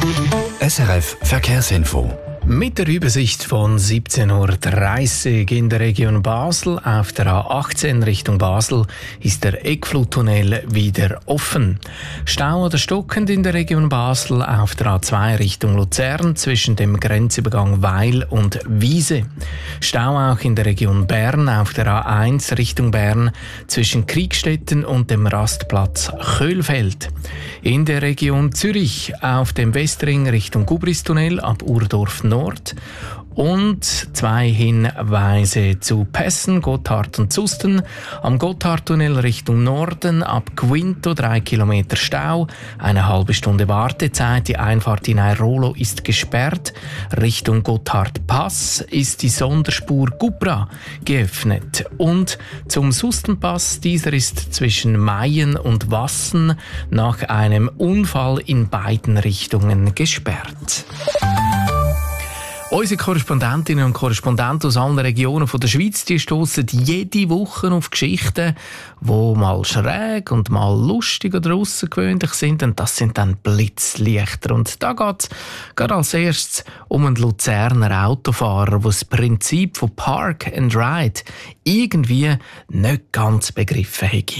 SRF Verkehrsinfo. Mit der Übersicht von 17:30 Uhr in der Region Basel auf der A18 Richtung Basel ist der Eckfluttunnel wieder offen. Stau oder stockend in der Region Basel auf der A2 Richtung Luzern zwischen dem Grenzübergang Weil und Wiese. Stau auch in der Region Bern auf der A1 Richtung Bern zwischen Kriegstetten und dem Rastplatz Köhlfeld. In der Region Zürich auf dem Westring Richtung Gubristunnel ab Urdorf Nord und 2 Hinweise zu Pässen, Gotthard und Zusten. Am Gotthardtunnel Richtung Norden ab Quinto 3 Kilometer Stau, eine halbe Stunde Wartezeit. Die Einfahrt in Airolo ist gesperrt. Richtung Gotthardpass ist die Sonderspur Gupra geöffnet. Und zum Sustenpass, dieser ist zwischen Mayen und Wassen nach einem Unfall in beiden Richtungen gesperrt. Unsere Korrespondentinnen und Korrespondenten aus allen Regionen der Schweiz, die stossen jede Woche auf Geschichten, die mal schräg und mal lustig oder außergewöhnlich sind. Und das sind dann Blitzlichter. Und da geht es gerade als erstes um einen Luzerner Autofahrer, der das Prinzip von Park and Ride irgendwie nicht ganz begriffen hat.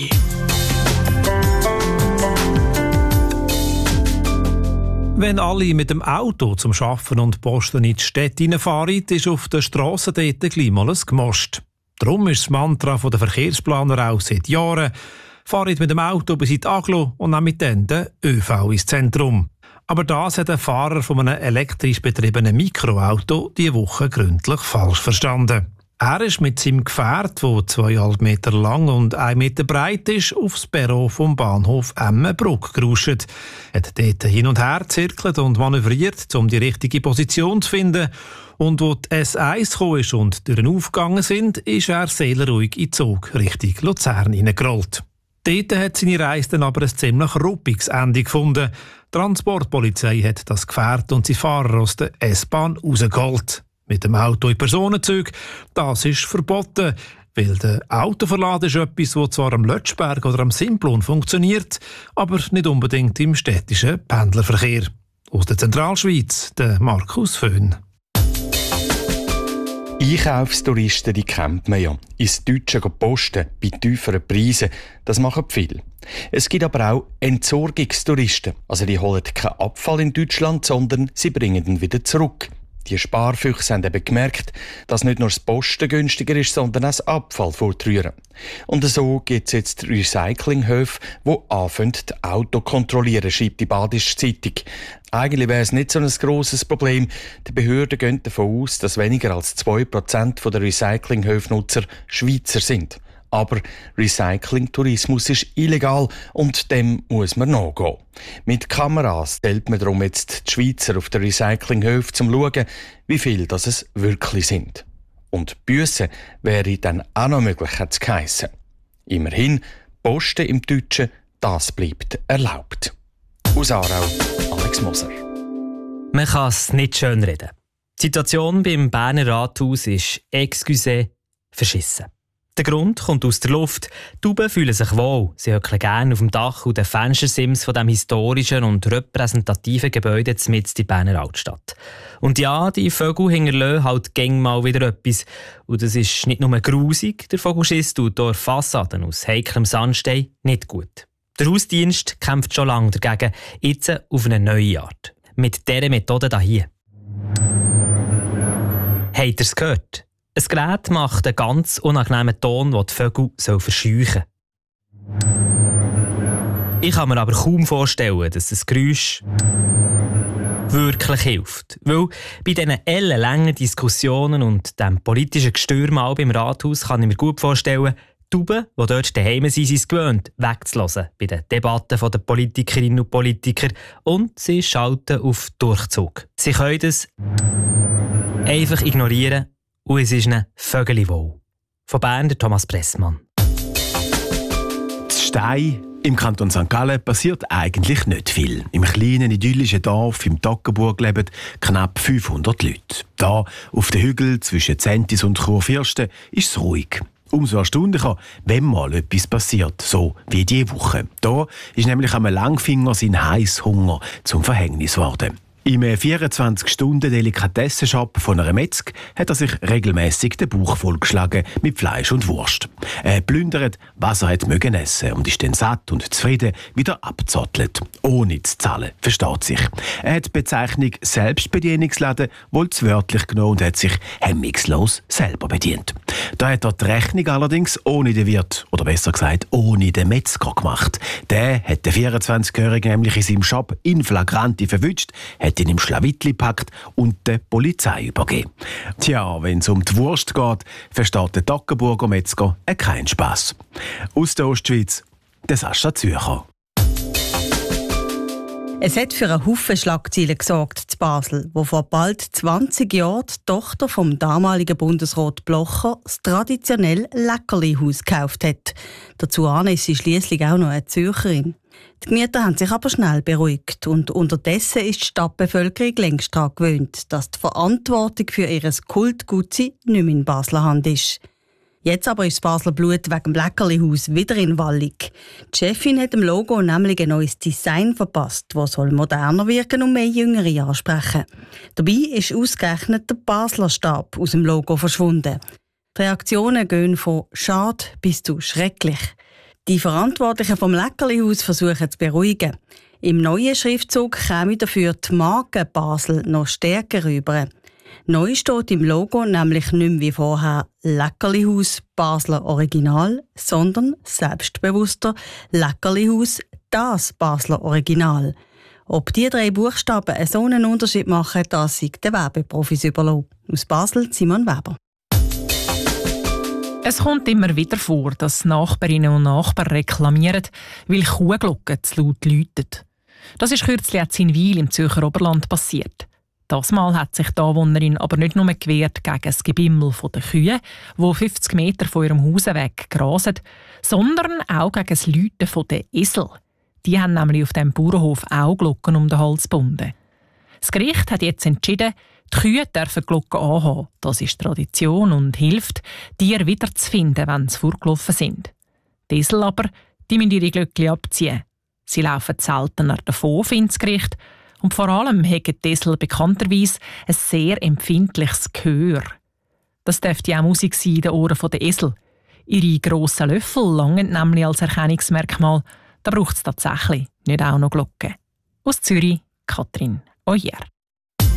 Wenn alle mit dem Auto zum Arbeiten und Posten in die Städte hineinfahren, ist auf den Strassen dort gleich mal ein Gmost. Darum ist das Mantra der Verkehrsplaner auch seit Jahren: fahrt mit dem Auto bis in die Aglo und dann mit den ÖV ins Zentrum. Aber das hat ein Fahrer von einem elektrisch betriebenen Mikroauto diese Woche gründlich falsch verstanden. Er ist mit seinem Gefährt, das 2,5 Meter lang und 1 Meter breit ist, aufs Perron vom Bahnhof Emmenbruck geruscht. Er hat dort hin und her gezirkelt und manövriert, um die richtige Position zu finden. Und wo die S1 gekommen ist und Türen aufgegangen sind, ist er seelenruhig in den Zug Richtung Luzern hineingerollt. Dort hat seine Reise dann aber ein ziemlich ruppiges Ende gefunden. Die Transportpolizei hat das Gefährt und seinen Fahrer aus der S-Bahn rausgeholt. Mit dem Auto in Personenzüge, das ist verboten, weil der Autoverlad ist etwas, das zwar am Lötschberg oder am Simplon funktioniert, aber nicht unbedingt im städtischen Pendlerverkehr. Aus der Zentralschweiz, der Markus Föhn. Einkaufstouristen, die kennt man ja. Ins Deutsche posten, bei tieferen Preisen. Das machen viele. Es gibt aber auch Entsorgungstouristen. Also die holen keinen Abfall in Deutschland, sondern sie bringen ihn wieder zurück. Die Sparfüchse haben eben gemerkt, dass nicht nur das Posten günstiger ist, sondern auch das Abfall fortrühren. Und so gibt es jetzt Recyclinghöfe, die anfangen, die Auto kontrollieren, schreibt die Badische Zeitung. Eigentlich wäre es nicht so ein grosses Problem. Die Behörden gehen davon aus, dass weniger als 2% der Recyclinghöfe-Nutzer Schweizer sind. Aber Recycling-Tourismus ist illegal und dem muss man nachgehen. Mit Kameras stellt man darum jetzt die Schweizer auf den Recyclinghöfen, um zu schauen, wie viel das es wirklich sind. Und Büssen wäre dann auch noch möglich, hat es geheissen. Immerhin, Posten im Deutschen, das bleibt erlaubt. Aus Aarau, Alex Moser. Man kann es nicht schönreden. Die Situation beim Berner Rathaus ist excusez verschissen. Der Grund kommt aus der Luft. Die Tauben fühlen sich wohl. Sie hockeln gerne auf dem Dach und den Fenstersims von dem historischen und repräsentativen Gebäude mitten in der Berner Altstadt. Und ja, die Vögel hinterlassen halt gäng mal wieder etwas. Und das ist nicht nur grusig, der Vogelschiss tut durch Fassaden aus heiklem Sandstein nicht gut. Der Hausdienst kämpft schon lange dagegen, jetzt auf eine neue Art. Mit dieser Methode hier. Habt ihr es gehört? Ein Gerät macht einen ganz unangenehmen Ton, der die Vögel verscheuchen soll. Ich kann mir aber kaum vorstellen, dass das Geräusch wirklich hilft. Weil bei diesen ellenlangen Diskussionen und dem politischen Gestürm beim Rathaus kann ich mir gut vorstellen, die Tauben, die dort daheim sind, sind es gewöhnt, wegzulassen bei den Debatten der Politikerinnen und Politiker, und sie schalten auf Durchzug. Sie können das einfach ignorieren und es ist ihnen vögeliwohl. Von Bern der Thomas Pressmann. In Stein im Kanton St. Gallen passiert eigentlich nicht viel. Im kleinen idyllischen Dorf im Toggenburg leben knapp 500 Leute. Da auf den Hügeln zwischen Zentis und Kurfürsten ist es ruhig. Umso erstaunlicher, wenn mal etwas passiert, so wie diese Woche. Da ist nämlich am Langfinger sein Heisshunger zum Verhängnis geworden. Im 24-Stunden-Delikatessenshop von einer Metzg hat er sich regelmäßig den Bauch vollgeschlagen mit Fleisch und Wurst. Er plündert, was er mögen essen und ist dann satt und zufrieden wieder abgezottelt. Ohne zu zahlen, versteht sich. Er hat die Bezeichnung Selbstbedienungsladen wohl wörtlich genommen und hat sich hemmungslos selber bedient. Da hat er die Rechnung allerdings ohne den Wirt, oder besser gesagt ohne den Metzger gemacht. Der hat den 24-Jährigen nämlich in seinem Shop in flagranti verwünscht, hat ihn im Schlawittli gepackt und der Polizei übergeben. Tja, wenn es um die Wurst geht, versteht der Toggenburger Metzger keinen Spass. Aus der Ostschweiz, der Sascha Zürcher. Es hat für einen Haufen Schlagzeilen gesorgt in Basel, wo vor bald 20 Jahren die Tochter vom damaligen Bundesrat Blocher das traditionelle Leckerlihaus gekauft hat. Dazu ist sie schliesslich auch noch eine Zürcherin. Die Gemüter haben sich aber schnell beruhigt und unterdessen ist die Stadtbevölkerung längst daran gewöhnt, dass die Verantwortung für ihr Kultgutsein nicht mehr in Basler Hand ist. Jetzt aber ist das Basler Blut wegen dem Leckerlihaus wieder in Wallung. Die Chefin hat dem Logo nämlich ein neues Design verpasst, das moderner wirken und mehr Jüngere ansprechen. Dabei ist ausgerechnet der Basler Stab aus dem Logo verschwunden. Die Reaktionen gehen von «schade» bis zu «schrecklich». Die Verantwortlichen vom Leckerlihaus versuchen zu beruhigen. Im neuen Schriftzug käme dafür die Marke Basel noch stärker rüber. Neu steht im Logo nämlich nicht mehr wie vorher Leckerlihaus Basler Original, sondern selbstbewusster Leckerlihaus das Basler Original. Ob die 3 Buchstaben so einen Unterschied machen, das sind den Werbeprofis überlassen. Aus Basel, Simon Weber. Es kommt immer wieder vor, dass Nachbarinnen und Nachbarn reklamieren, weil Kuhglocken zu laut läuten. Das ist kürzlich in Zinwil im Zürcher Oberland passiert. Das Mal hat sich die Anwohnerin aber nicht nur gewehrt gegen das Gebimmel der Kühe, die 50 Meter von ihrem Haus weg grasen, sondern auch gegen das Läuten der Esel. Die haben nämlich auf diesem Bauernhof auch Glocken um den Hals gebunden. Das Gericht hat jetzt entschieden, die Kühe dürfen Glocken anhaben. Das ist Tradition und hilft, Tiere wiederzufinden, wenn sie vorgelaufen sind. Die Esel aber, die müssen ihre Glöckchen abziehen. Sie laufen seltener davon, findet das Gericht. Und vor allem haben die Esel bekannterweise ein sehr empfindliches Gehör. Das dürfte auch Musik sein in den Ohren der Esel. Ihre grossen Löffel langen nämlich als Erkennungsmerkmal. Da braucht es tatsächlich nicht auch noch Glocken. Aus Zürich, Katrin Oyer.